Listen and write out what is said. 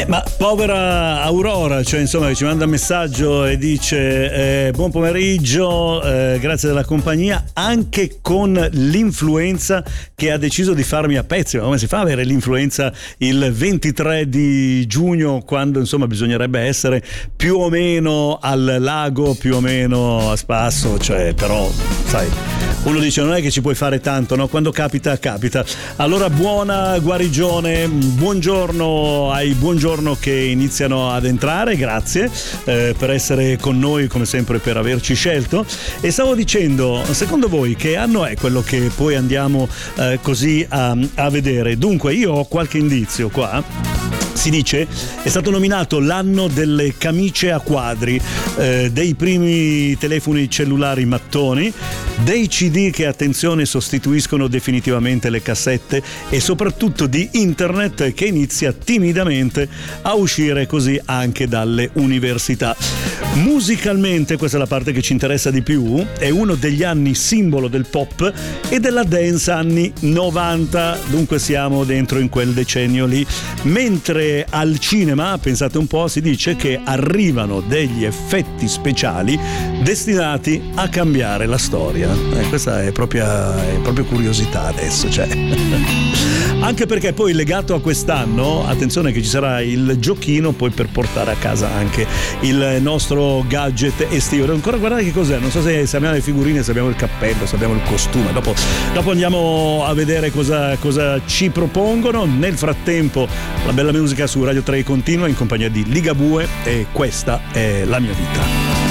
Ma povera Aurora, cioè insomma ci manda un messaggio e dice buon pomeriggio, grazie della compagnia, anche con l'influenza che ha deciso di farmi a pezzi. Ma come si fa a avere l'influenza il 23 di giugno quando insomma bisognerebbe essere più o meno al lago, più o meno a spasso, cioè però sai, uno dice non è che ci puoi fare tanto, no? Quando capita, capita. Allora buona guarigione, buongiorno ai buongiorno che iniziano ad entrare, grazie per essere con noi come sempre, per averci scelto. E stavo dicendo, secondo voi che anno è quello che poi andiamo così a vedere? Dunque io ho qualche indizio qua. Si dice è stato nominato l'anno delle camicie a quadri, dei primi telefoni cellulari mattoni, dei CD che, attenzione, sostituiscono definitivamente le cassette, e soprattutto di internet che inizia timidamente a uscire così anche dalle università. Musicalmente, questa è la parte che ci interessa di più, è uno degli anni simbolo del pop e della dance, anni 90, dunque siamo dentro in quel decennio lì. Mentre al cinema, pensate un po', si dice che arrivano degli effetti speciali destinati a cambiare la storia. Questa è proprio curiosità adesso, cioè. Anche perché poi legato a quest'anno, attenzione che ci sarà il giochino poi per portare a casa anche il nostro gadget estivo. Devo ancora guardare che cos'è, non so se abbiamo le figurine, se abbiamo il cappello, se abbiamo il costume, dopo andiamo a vedere cosa ci propongono. Nel frattempo la bella musica su Radio 3 continua in compagnia di Ligabue e questa è La mia vita.